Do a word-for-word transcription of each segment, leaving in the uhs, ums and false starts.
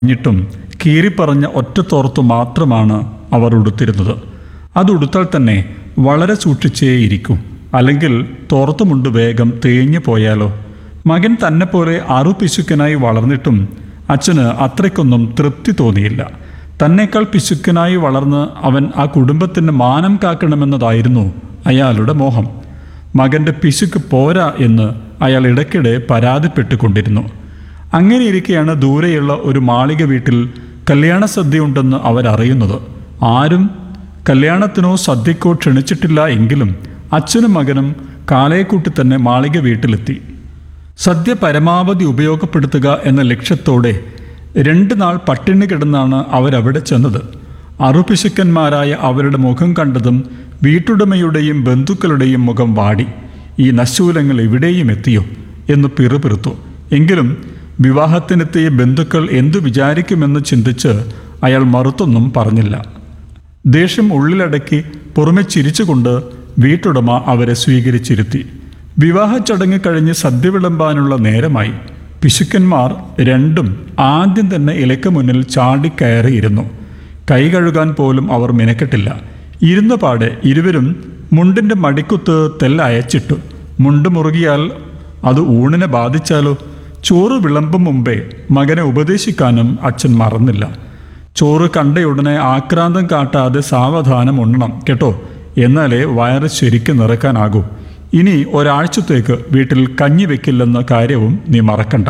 ഞ്ഞിട്ടും കീറിപ്പറഞ്ഞ ഒറ്റ തോർത്തു മാത്രമാണ് അവർ ഉടുത്തിരുന്നത്. അതുടുത്താൽ തന്നെ വളരെ സൂക്ഷിച്ചേയിരിക്കും, അല്ലെങ്കിൽ തോർത്തുമുണ്ട് വേഗം തേഞ്ഞു പോയാലോ. മകൻ തന്നെ പോലെ അറുപിശുക്കനായി വളർന്നിട്ടും അച്ഛന് അത്രയ്ക്കൊന്നും തൃപ്തി തോന്നിയില്ല. തന്നേക്കാൾ പിശുക്കനായി വളർന്ന് അവൻ ആ കുടുംബത്തിന് മാനം കാക്കണമെന്നതായിരുന്നു അയാളുടെ മോഹം. മകൻ്റെ പിശുക്ക് പോരാ എന്ന് അയാൾ ഇടയ്ക്കിടെ പരാതിപ്പെട്ടുകൊണ്ടിരുന്നു. അങ്ങനെയിരിക്കെയാണ് ദൂരെയുള്ള ഒരു മാളിക വീട്ടിൽ കല്യാണ സദ്യയുണ്ടെന്ന് അവരറിയുന്നത്. ആരും കല്യാണത്തിനോ സദ്യക്കോ ക്ഷണിച്ചിട്ടില്ല എങ്കിലും അച്ഛനും മകനും കാലയെക്കൂട്ടി തന്നെ മാളിക വീട്ടിലെത്തി. സദ്യ പരമാവധി ഉപയോഗപ്പെടുത്തുക എന്ന ലക്ഷ്യത്തോടെ രണ്ട് നാൾ പട്ടിണി കിടന്നാണ് അവരവിടെ ചെന്നത്. അറുപിശുക്കന്മാരായ അവരുടെ മുഖം കണ്ടതും വീട്ടുടമയുടെയും ബന്ധുക്കളുടെയും മുഖം വാടി. ഈ നശൂലങ്ങൾ എവിടെയും എത്തിയോ എന്ന് പിറുപിറുത്തു. എങ്കിലും വിവാഹത്തിനെത്തിയ ബന്ധുക്കൾ എന്തു വിചാരിക്കുമെന്ന് ചിന്തിച്ച് അയാൾ മറുത്തൊന്നും പറഞ്ഞില്ല. ദേഷ്യം ഉള്ളിലടക്കി പുറമെ ചിരിച്ചുകൊണ്ട് വീട്ടുടമ അവരെ സ്വീകരിച്ചിരുത്തി. വിവാഹ ചടങ്ങ് കഴിഞ്ഞ് സദ്യ വിളമ്പാനുള്ള നേരമായി. പിശുക്കന്മാർ രണ്ടും ആദ്യം തന്നെ ഇലയ്ക്ക് മുന്നിൽ ചാടിക്കയറിയിരുന്നു. കൈ കഴുകാൻ പോലും അവർ മിനക്കെട്ടില്ല. ഇരുന്ന പാടെ ഇരുവരും മുണ്ടിൻ്റെ മടിക്കുത്ത് തെല്ലയച്ചിട്ടു. മുണ്ട് മുറുകിയാൽ അത് ഊണിനെ ബാധിച്ചാലോ. ചോറ് വിളമ്പും മുമ്പേ മകനെ ഉപദേശിക്കാനും അച്ഛൻ മറന്നില്ല. ചോറ് കണ്ടയുടനെ ആക്രാന്തം കാട്ടാതെ സാവധാനം ഉണ്ണണം കേട്ടോ, എന്നാലേ വയറ് ശരിക്കും നിറക്കാനാകൂ. ഇനി ഒരാഴ്ചത്തേക്ക് വീട്ടിൽ കഞ്ഞി വെക്കില്ലെന്ന കാര്യവും നീ മറക്കണ്ട.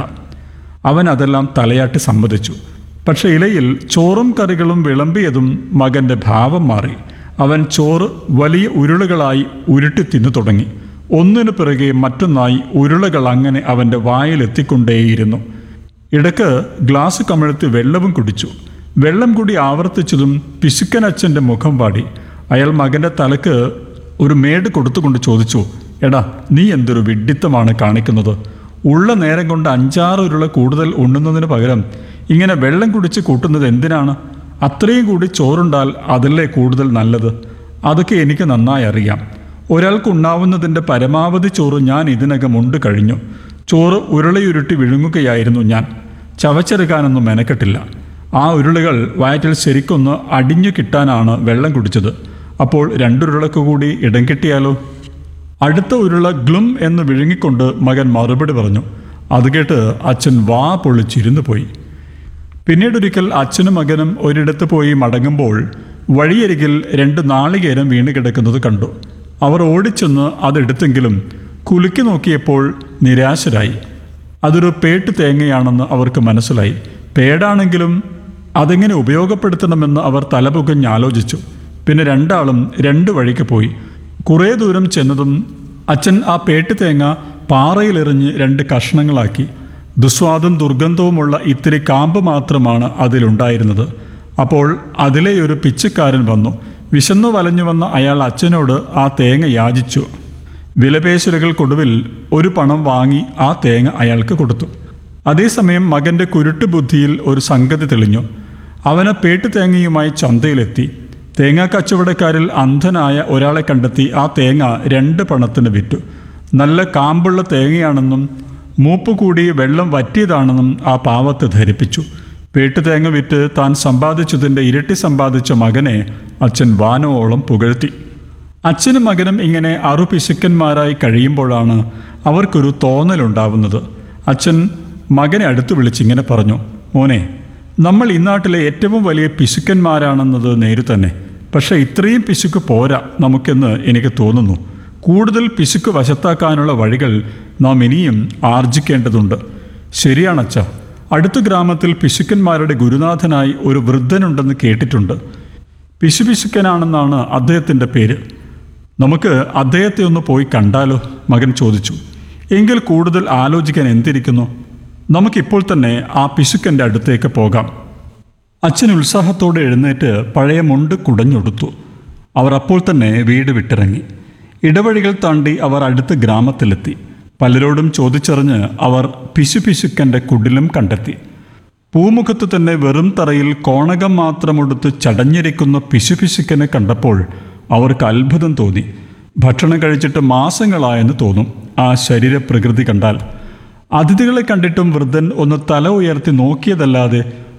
അവൻ അതെല്ലാം തലയാട്ടി സമ്മതിച്ചു. പക്ഷെ ഇലയിൽ ചോറും കറികളും വിളമ്പിയതും മകൻ്റെ ഭാവം മാറി. അവൻ ചോറ് വലിയ ഉരുളകളായി ഉരുട്ടി തിന്നു തുടങ്ങി. ഒന്നിനു പിറകെ മറ്റൊന്നായി ഉരുളകൾ അങ്ങനെ അവൻ്റെ വായിലെത്തിക്കൊണ്ടേയിരുന്നു. ഇടയ്ക്ക് ഗ്ലാസ് കമിഴ്ത്തി വെള്ളവും കുടിച്ചു. വെള്ളം കൂടി ആവർത്തിച്ചതും പിശുക്കനച്ഛൻ്റെ മുഖം വാടി. അയാൾ മകൻ്റെ തലക്ക് ഒരു മേട് കൊടുത്തുകൊണ്ട് ചോദിച്ചു, എടാ നീ എന്തൊരു വിഡ്ഢിത്തമാണ് കാണിക്കുന്നത്? ഉള്ള നേരം കൊണ്ട് അഞ്ചാറ് ഉരുള കൂടുതൽ ഉണ്ണുന്നതിന് പകരം ഇങ്ങനെ വെള്ളം കുടിച്ച് കൂട്ടുന്നത് എന്തിനാണ്? അത്രയും കൂടി ചോറുണ്ടാൽ അതല്ലേ കൂടുതൽ നല്ലത്. അതൊക്കെ എനിക്ക് നന്നായി അറിയാം. ഒരാൾക്ക് ഉണ്ണാവുന്നതിൻ്റെ പരമാവധി ചോറ് ഞാൻ ഇതിനകം ഉണ്ട് കഴിഞ്ഞു. ചോറ് ഉരുളയുരുട്ടി വിഴുങ്ങുകയായിരുന്നു ഞാൻ. ചവച്ചെറുക്കാനൊന്നും മെനക്കെട്ടില്ല. ആ ഉരുളകൾ വയറ്റിൽ ശരിക്കൊന്ന് അടിഞ്ഞു കിട്ടാനാണ് വെള്ളം കുടിച്ചത്. അപ്പോൾ രണ്ടുരുളക്ക് കൂടി ഇടം കിട്ടിയാലോ? അടുത്ത ഉരുള ഗ്ലും എന്ന് വിഴുങ്ങിക്കൊണ്ട് മകൻ മറുപടി പറഞ്ഞു. അത് കേട്ട് അച്ഛൻ വാ പൊളിച്ചിരുന്നു പോയി. പിന്നീടൊരിക്കൽ അച്ഛനും മകനും ഒരിടത്ത് പോയി മടങ്ങുമ്പോൾ വഴിയരികിൽ രണ്ട് നാളികേരം വീണ് കിടക്കുന്നത് കണ്ടു. അവർ ഓടിച്ചെന്ന് അതെടുത്തെങ്കിലും കുലുക്കി നോക്കിയപ്പോൾ നിരാശരായി. അതൊരു പേട്ട് തേങ്ങയാണെന്ന് അവർക്ക് മനസ്സിലായി. പേടാണെങ്കിലും അതെങ്ങനെ ഉപയോഗപ്പെടുത്തണമെന്ന് അവർ തലപുകഞ്ഞാലോചിച്ചു. പിന്നെ രണ്ടാളും രണ്ട് വഴിക്ക് പോയി. കുറേ ദൂരം ചെന്നതും അച്ഛൻ ആ പേട്ട് തേങ്ങ പാറയിലെറിഞ്ഞ് രണ്ട് കഷ്ണങ്ങളാക്കി. ദുസ്വാദും ദുർഗന്ധവുമുള്ള ഇത്തിരി കാമ്പ് മാത്രമാണ് അതിലുണ്ടായിരുന്നത്. അപ്പോൾ അതിലെ ഒരു പിച്ചക്കാരൻ വന്നു. വിശന്നു വലഞ്ഞു വന്ന അയാൾ അച്ഛനോട് ആ തേങ്ങ യാചിച്ചു. വിലപേശലുകൾക്കൊടുവിൽ ഒരു പണം വാങ്ങി ആ തേങ്ങ അയാൾക്ക് കൊടുത്തു. അതേസമയം മകൻ്റെ കുരുട്ട് ബുദ്ധിയിൽ ഒരു സംഗതി തെളിഞ്ഞു. അവന് പേട്ട് തേങ്ങയുമായി ചന്തയിലെത്തി. തേങ്ങാ കച്ചവടക്കാരിൽ അന്ധനായ ഒരാളെ കണ്ടെത്തി ആ തേങ്ങ രണ്ട് പണത്തിന് വിറ്റു. നല്ല കാമ്പുള്ള തേങ്ങയാണെന്നും മൂപ്പ് കൂടി വെള്ളം വറ്റിയതാണെന്നും ആ പാവത്തെ ധരിപ്പിച്ചു. പേട്ട് തേങ്ങ വിറ്റ് താൻ സമ്പാദിച്ചതിൻ്റെ ഇരട്ടി സമ്പാദിച്ച മകനെ അച്ഛൻ വാനോളം പുകഴ്ത്തി. അച്ഛനും മകനും ഇങ്ങനെ അറുപിശുക്കന്മാരായി കഴിയുമ്പോഴാണ് അവർക്കൊരു തോന്നലുണ്ടാവുന്നത്. അച്ഛൻ മകനെ അടുത്ത് വിളിച്ചിങ്ങനെ പറഞ്ഞു, മോനെ, നമ്മൾ ഈ നാട്ടിലെ ഏറ്റവും വലിയ പിശുക്കന്മാരാണെന്നത് നേരു തന്നെ. പക്ഷേ ഇത്രയും പിശുക്ക് പോരാ നമുക്കെന്ന് എനിക്ക് തോന്നുന്നു. കൂടുതൽ പിശുക്ക് വശത്താക്കാനുള്ള വഴികൾ നാം ഇനിയും ആർജിക്കേണ്ടതുണ്ട്. ശരിയാണച്ഛ. അടുത്ത ഗ്രാമത്തിൽ പിശുക്കന്മാരുടെ ഗുരുനാഥനായി ഒരു വൃദ്ധനുണ്ടെന്ന് കേട്ടിട്ടുണ്ട്. പിശുപിശുക്കനാണെന്നാണ് അദ്ദേഹത്തിൻ്റെ പേര്. നമുക്ക് അദ്ദേഹത്തെ ഒന്ന് പോയി കണ്ടാലോ? മകൻ ചോദിച്ചു. എങ്കിൽ കൂടുതൽ ആലോചിക്കാൻ എന്തിരിക്കുന്നു? നമുക്കിപ്പോൾ തന്നെ ആ പിശുക്കൻ്റെ അടുത്തേക്ക് പോകാം. അച്ഛൻ ഉത്സാഹത്തോടെ എഴുന്നേറ്റ് പഴയ മുണ്ട് കുടഞ്ഞൊടുത്തു. അവർ അപ്പോൾ തന്നെ വീട് വിട്ടിറങ്ങി. ഇടവഴികൾ താണ്ടി അവർ അടുത്ത ഗ്രാമത്തിലെത്തി. പലരോടും ചോദിച്ചറിഞ്ഞ് അവർ പിശുപിശുക്കൻ്റെ കുടിലും കണ്ടെത്തി. പൂമുഖത്ത് തന്നെ വെറും തറയിൽ കോണകം മാത്രമെടുത്ത് ചടഞ്ഞിരിക്കുന്ന പിശുപിശുക്കനെ കണ്ടപ്പോൾ അവർക്ക് അത്ഭുതം തോന്നി. ഭക്ഷണം കഴിച്ചിട്ട് മാസങ്ങളായെന്ന് തോന്നും ആ ശരീരപ്രകൃതി കണ്ടാൽ. അതിഥികളെ കണ്ടിട്ടും വൃദ്ധൻ ഒന്ന് തല ഉയർത്തി നോക്കിയതല്ലാതെ